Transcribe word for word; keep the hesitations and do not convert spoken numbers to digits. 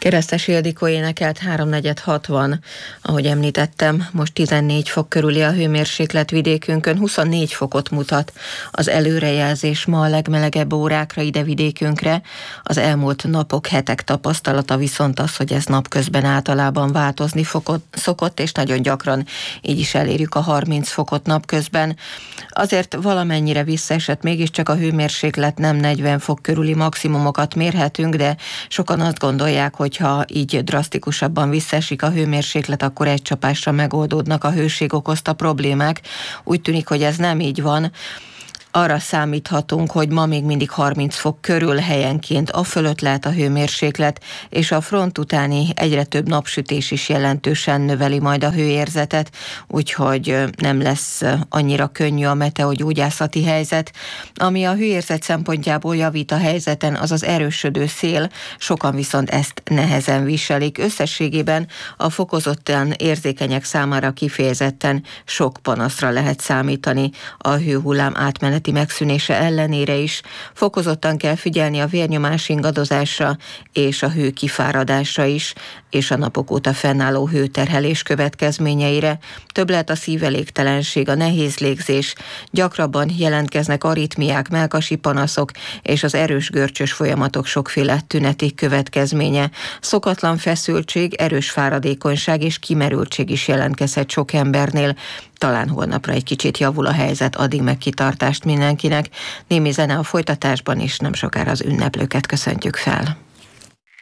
Keresztes Ildikó énekelt háromnegyed hat van, ahogy említettem, most tizennégy fok körüli a hőmérséklet vidékünkön, huszonnégy fokot mutat az előrejelzés ma a legmelegebb órákra ide vidékünkre. Az elmúlt napok, hetek tapasztalata viszont az, hogy ez napközben általában változni fokot, szokott, és nagyon gyakran így is elérjük a harminc fokot napközben. Azért valamennyire visszaesett, mégiscsak a hőmérséklet, nem negyven fok körüli maximumokat mérhetünk, de sokan azt gondolják, hogy ha így drasztikusabban visszaesik a hőmérséklet, akkor egy csapásra megoldódnak a hőség okozta problémák. Úgy tűnik, hogy ez nem így van. Arra számíthatunk, hogy ma még mindig harminc fok körül helyenként a fölött lehet a hőmérséklet, és a front utáni egyre több napsütés is jelentősen növeli majd a hőérzetet, úgyhogy nem lesz annyira könnyű a meteogyógyászati helyzet. Ami a hőérzet szempontjából javít a helyzeten, az az erősödő szél, sokan viszont ezt nehezen viselik. Összességében a fokozottan érzékenyek számára kifejezetten sok panaszra lehet számítani a hőhullám átmeneti megszűnése ellenére is. Fokozottan kell figyelni a vérnyomás ingadozásra és a hő kifáradásra is, és a napok óta fennálló hőterhelés következményeire. Több lehet a szívelégtelenség, a nehéz légzés, gyakrabban jelentkeznek aritmiák, mellkasi panaszok és az erős görcsös folyamatok sokféle tüneti következménye. Szokatlan feszültség, erős fáradékonyság és kimerültség is jelentkezhet sok embernél. Talán holnapra egy kicsit javul a helyzet, addig meg kitartást mindenkinek. Némi zene a folytatásban, és nem sokára az ünneplőket köszöntjük fel.